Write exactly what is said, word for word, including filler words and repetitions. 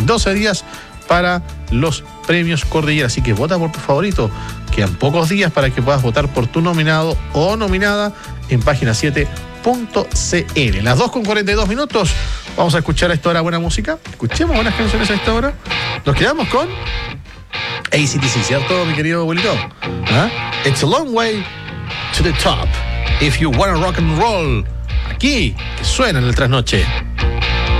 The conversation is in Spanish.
doce días para los premios Cordillera. Así que vota por tu favorito. Quedan pocos días para que puedas votar por tu nominado o nominada en página siete punto c l. Las dos con cuarenta y dos minutos. Vamos a escuchar a esta hora buena música. Escuchemos buenas canciones a esta hora. Nos quedamos con A C D C, ¿cierto, mi querido abuelito? ¿Ah? It's a long way to the top. If you wanna rock and roll. Aquí, que suena en el trasnoche.